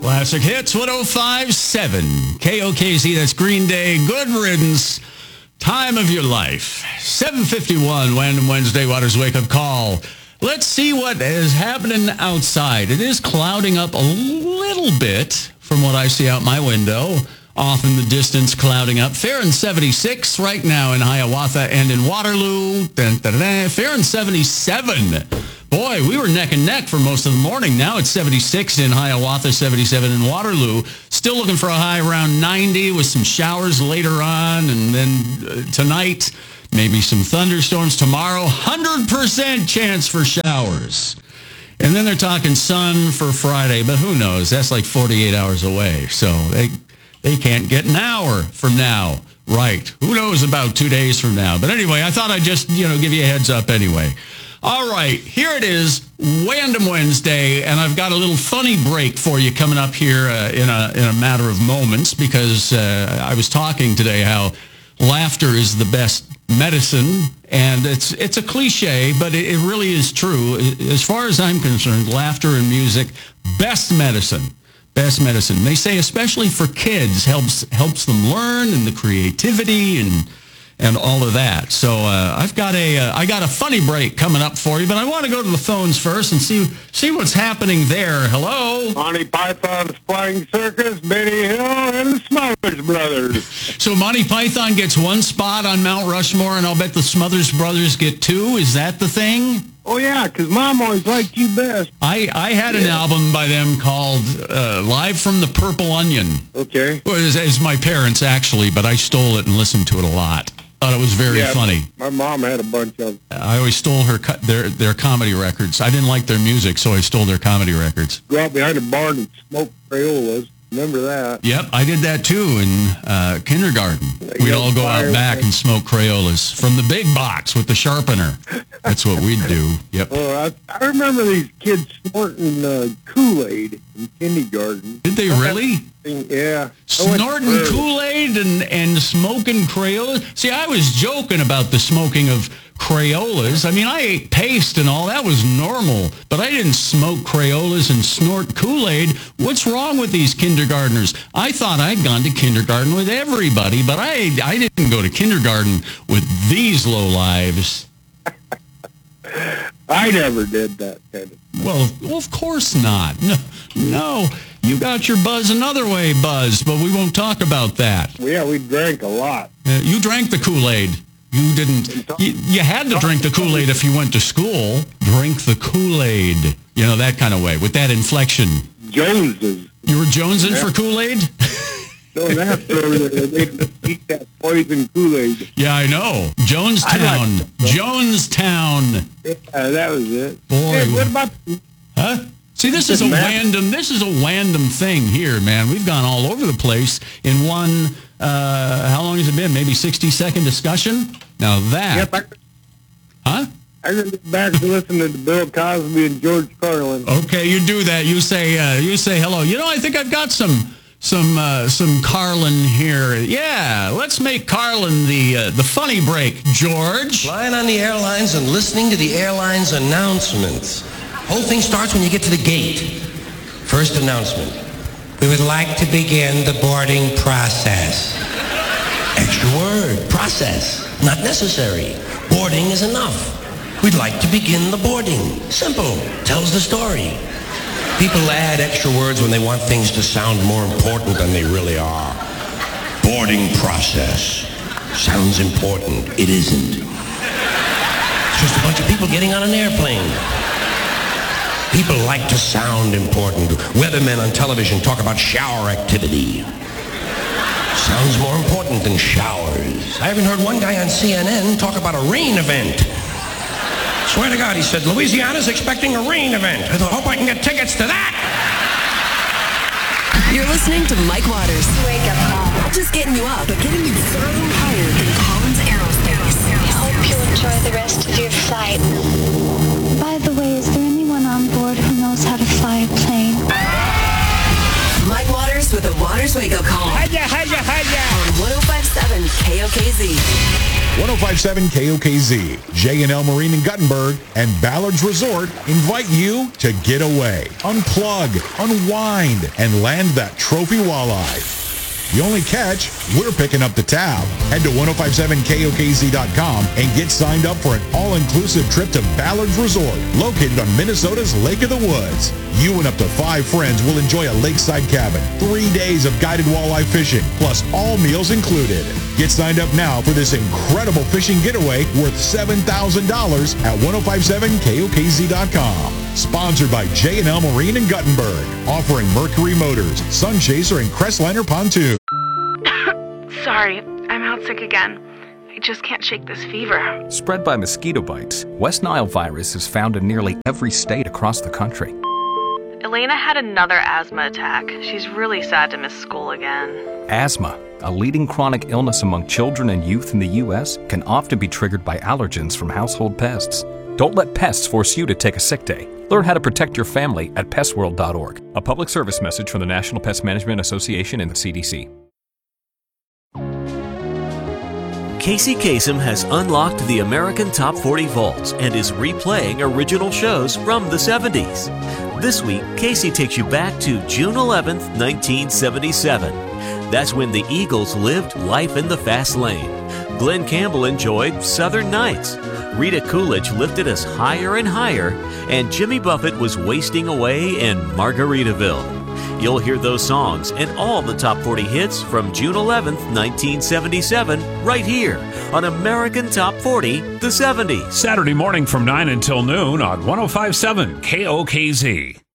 Classic Hits 105.7 KOKZ. That's Green Day. Good riddance. Time of your life. 7:51 Wednesday Waters Wake Up Call. Let's see what is happening outside. It is clouding up a little bit from what I see out my window. Off in the distance, clouding up. Fair 76 right now in Hiawatha and in Waterloo. Fair 77. Boy, we were neck and neck for most of the morning. Now it's 76 in Hiawatha, 77 in Waterloo. Still looking for a high around 90 with some showers later on. And then tonight, maybe some thunderstorms. Tomorrow, 100% chance for showers. And then they're talking sun for Friday, but who knows? That's like 48 hours away. So they can't get an hour from now. Right. Who knows about 2 days from now? But anyway, I thought I'd just, give you a heads up anyway. All right, here it is, Random Wednesday, and I've got a little funny break for you coming up here in a matter of moments because I was talking today how laughter is the best medicine, and it's a cliche, but it really is true. As far as I'm concerned, laughter and music, best medicine. Best medicine. They say especially for kids, helps them learn and the creativity and all of that. So I got a funny break coming up for you, but I want to go to the phones first and see what's happening there. Hello? Monty Python's Flying Circus, Benny Hill, and the Smothers Brothers. So Monty Python gets one spot on Mount Rushmore, and I'll bet the Smothers Brothers get two. Is that the thing? Oh, yeah, because Mom always liked you best. I had an album by them called Live from the Purple Onion. Okay. Well, it's my parents, actually, but I stole it and listened to it a lot. Thought it was very funny. My mom had a bunch of them. I always stole their comedy records. I didn't like their music, so I stole their comedy records. Go out behind a barn and smoke Crayolas. Remember that? Yep, I did that too in kindergarten. We'd all go out back and smoke Crayolas from the big box with the sharpener. That's what we'd do. Yep. Oh, I remember these kids snorting Kool-Aid in kindergarten. Did they really? Yeah. Snorting Kool-Aid and smoking Crayolas? See, I was joking about the smoking of Crayolas. I mean, I ate paste and all. That was normal. But I didn't smoke Crayolas and snort Kool-Aid. What's wrong with these kindergartners? I thought I'd gone to kindergarten with everybody, but I didn't go to kindergarten with these lowlives. I never did that kind of. Well, of course not. No, you got your buzz another way, Buzz, but we won't talk about that. Yeah, we drank a lot. You drank the Kool-Aid. You didn't. You had to drink the Kool-Aid if you went to school. Drink the Kool-Aid. That kind of way, with that inflection. Joneses. You were jonesing for Kool-Aid? Don't have to. They eat that poison Kool-Aid. Yeah, I know. Jonestown. Jonestown. Yeah, that was it. Boy. Hey, what about... Huh? See, this is a random thing here, man. We've gone all over the place in one, how long has it been? Maybe 60-second discussion? Now that... Yep, huh? I can get back to listening to Bill Cosby and George Carlin. Okay, you do that. You say hello. I think I've got some Carlin here. Yeah, let's make Carlin the funny break, George. Flying on the airlines and listening to the airline's announcements. Whole thing starts when you get to the gate. First announcement. We would like to begin the boarding process. Extra word, process. Not necessary. Boarding is enough. We'd like to begin the boarding. Simple. Tells the story. People add extra words when they want things to sound more important than they really are. Boarding process. Sounds important. It isn't. It's just a bunch of people getting on an airplane. People like to sound important. Weathermen on television talk about shower activity. Sounds more important than showers. I haven't heard one guy on CNN talk about a rain event. Swear to God, he said, Louisiana's expecting a rain event. I thought, hope I can get tickets to that. You're listening to Mike Waters. Wake up call. Just getting you up, but getting you further higher than Collins Aerospace. I hope you enjoy the rest of your flight. By the way, is there anyone on board who knows how to fly a plane? Mike Waters with the Waters Wake Up Call. Hiya, hiya, hiya. On 105.7 KOKZ. 1057 KOKZ, J&L Marine in Guttenberg, and Ballard's Resort invite you to get away, unplug, unwind, and land that trophy walleye. The only catch, we're picking up the tab. Head to 1057KOKZ.com and get signed up for an all-inclusive trip to Ballard's Resort, located on Minnesota's Lake of the Woods. You and up to 5 friends will enjoy a lakeside cabin, 3 days of guided walleye fishing, plus all meals included. Get signed up now for this incredible fishing getaway worth $7,000 at 1057KOKZ.com. Sponsored by J&L Marine in Guttenberg, offering Mercury Motors, Sunchaser, and Crestliner Pontoon. Sorry, I'm out sick again. I just can't shake this fever. Spread by mosquito bites, West Nile virus is found in nearly every state across the country. Elena had another asthma attack. She's really sad to miss school again. Asthma, a leading chronic illness among children and youth in the U.S., can often be triggered by allergens from household pests. Don't let pests force you to take a sick day. Learn how to protect your family at pestworld.org. A public service message from the National Pest Management Association and the CDC. Casey Kasem has unlocked the American Top 40 vaults and is replaying original shows from the 70s. This week, Casey takes you back to June 11th, 1977. That's when the Eagles lived life in the fast lane. Glenn Campbell enjoyed Southern Nights. Rita Coolidge lifted us higher and higher, and Jimmy Buffett was wasting away in Margaritaville. You'll hear those songs and all the top 40 hits from June 11th, 1977, right here on American Top 40, the 70s. Saturday morning from 9 until noon on 1057 KOKZ.